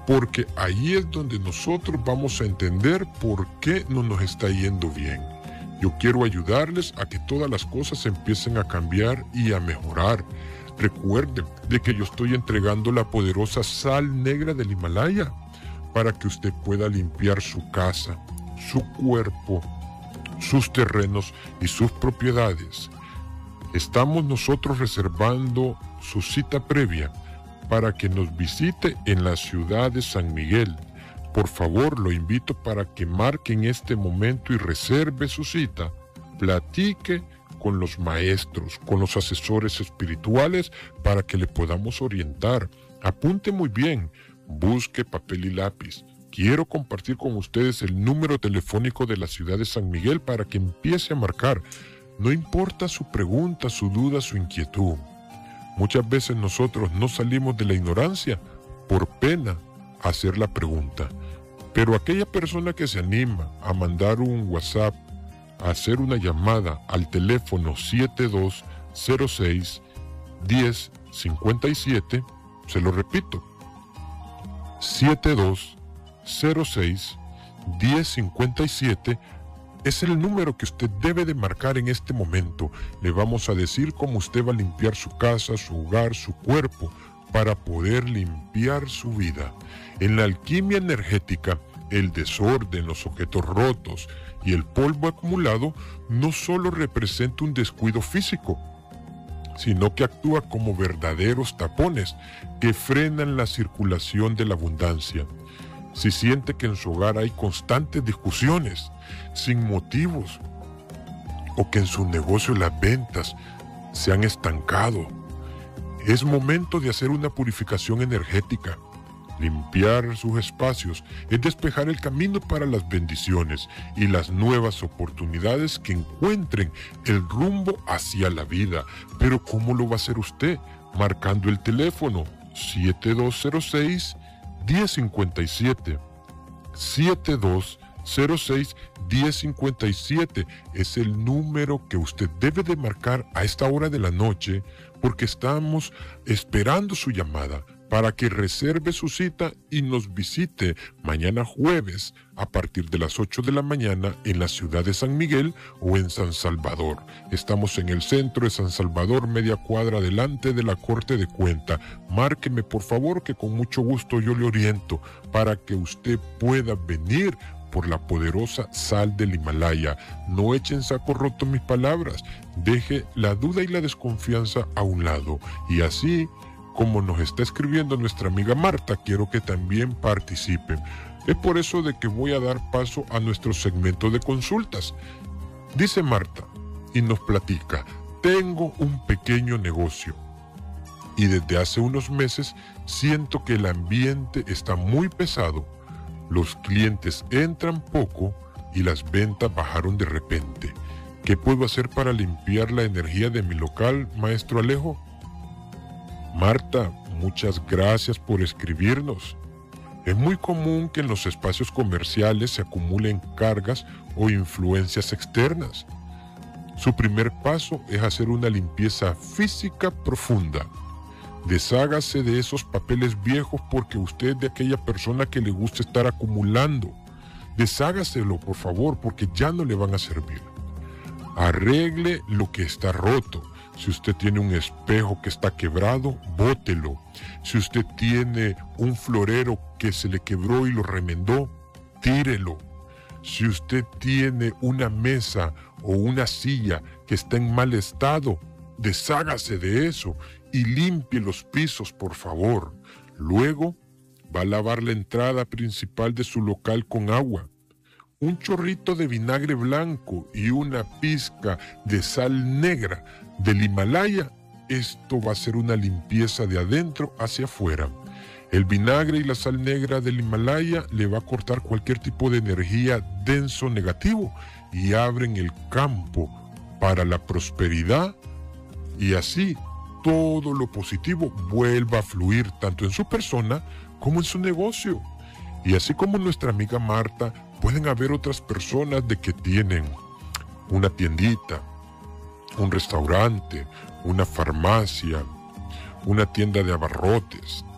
porque ahí es donde nosotros vamos a entender por qué no nos está yendo bien. Yo quiero ayudarles a que todas las cosas empiecen a cambiar y a mejorar. Recuerden de que yo estoy entregando la poderosa sal negra del Himalaya para que usted pueda limpiar su casa, su cuerpo, sus terrenos y sus propiedades. Estamos nosotros reservando su cita previa para que nos visite en la ciudad de San Miguel. Por favor, lo invito para que marque en este momento y reserve su cita. Platique con los maestros, con los asesores espirituales para que le podamos orientar. Apunte muy bien, busque papel y lápiz. Quiero compartir con ustedes el número telefónico de la ciudad de San Miguel para que empiece a marcar. No importa su pregunta, su duda, su inquietud. Muchas veces nosotros no salimos de la ignorancia por pena a hacer la pregunta. Pero aquella persona que se anima a mandar un WhatsApp, a hacer una llamada al teléfono 7206-1057, se lo repito, 7206-1057, es el número que usted debe de marcar en este momento. Le vamos a decir cómo usted va a limpiar su casa, su hogar, su cuerpo, para poder limpiar su vida. En la alquimia energética, el desorden, los objetos rotos y el polvo acumulado no solo representa un descuido físico, sino que actúa como verdaderos tapones que frenan la circulación de la abundancia. Si siente que en su hogar hay constantes discusiones, sin motivos, o que en su negocio las ventas se han estancado, es momento de hacer una purificación energética. Limpiar sus espacios es despejar el camino para las bendiciones y las nuevas oportunidades que encuentren el rumbo hacia la vida. Pero ¿cómo lo va a hacer usted? Marcando el teléfono 7206-1057. 7206-1057 es el número que usted debe de marcar a esta hora de la noche, porque estamos esperando su llamada para que reserve su cita y nos visite mañana jueves a partir de las 8 de la mañana en la ciudad de San Miguel o en San Salvador. Estamos en el centro de San Salvador, media cuadra delante de la Corte de Cuenta. Márqueme por favor, que con mucho gusto yo le oriento para que usted pueda venir por la poderosa sal del Himalaya. No echen saco roto mis palabras, deje la duda y la desconfianza a un lado, y así como nos está escribiendo nuestra amiga Marta, quiero que también participen. Es por eso de que voy a dar paso a nuestro segmento de consultas. Dice Marta y nos platica: tengo un pequeño negocio y desde hace unos meses siento que el ambiente está muy pesado. Los clientes entran poco y las ventas bajaron de repente. ¿Qué puedo hacer para limpiar la energía de mi local, maestro Alejo? Marta, muchas gracias por escribirnos. Es muy común que en los espacios comerciales se acumulen cargas o influencias externas. Su primer paso es hacer una limpieza física profunda. Deshágase de esos papeles viejos, porque usted es de aquella persona que le gusta estar acumulando. Deshágaselo, por favor, porque ya no le van a servir. Arregle lo que está roto. Si usted tiene un espejo que está quebrado, bótelo. Si usted tiene un florero que se le quebró y lo remendó, tírelo. Si usted tiene una mesa o una silla que está en mal estado, deshágase de eso y limpie los pisos, por favor. Luego va a lavar la entrada principal de su local con agua. Un chorrito de vinagre blanco y una pizca de sal negra del Himalaya. Esto va a ser una limpieza de adentro hacia afuera. El vinagre y la sal negra del Himalaya le va a cortar cualquier tipo de energía denso negativo y abren el campo para la prosperidad, y así todo lo positivo vuelva a fluir tanto en su persona como en su negocio. Y así como nuestra amiga Marta, pueden haber otras personas de que tienen una tiendita, un restaurante, una farmacia, una tienda de abarrotes,